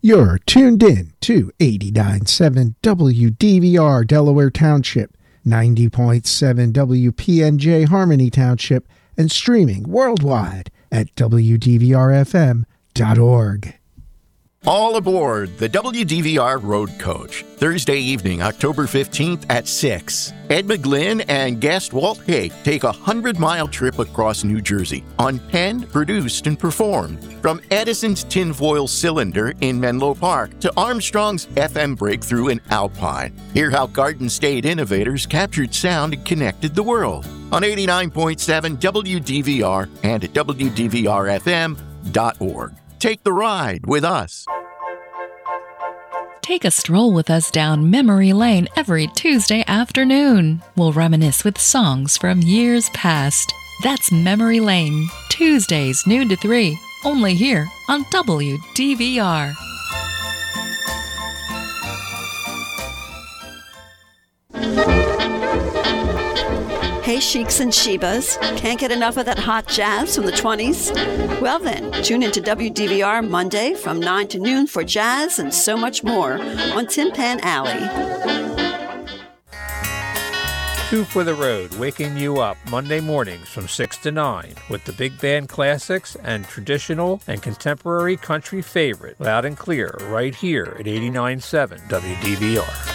You're tuned in to 89.7 WDVR Delaware Township, 90.7 WPNJ Harmony Township, and streaming worldwide at WDVRFM.org. All aboard the WDVR Road Coach, Thursday evening, October 15th at 6. Ed McGlynn and guest Walt Haig take a 100-mile trip across New Jersey on penned, produced, and performed. From Edison's tinfoil cylinder in Menlo Park to Armstrong's FM breakthrough in Alpine. Hear how Garden State innovators captured sound and connected the world on 89.7 WDVR and at WDVRFM.org. Take the ride with us. Take a stroll with us down memory lane every Tuesday afternoon. We'll reminisce with songs from years past. That's Memory Lane, Tuesdays noon to 3, only here on WDVR. Hey, Sheiks and Shebas, can't get enough of that hot jazz from the 20s? Well then, tune into WDVR Monday from 9 to noon for jazz and so much more on Tin Pan Alley. Two for the Road, waking you up Monday mornings from 6 to 9 with the big band classics and traditional and contemporary country favorite, loud and clear, right here at 89.7 WDVR.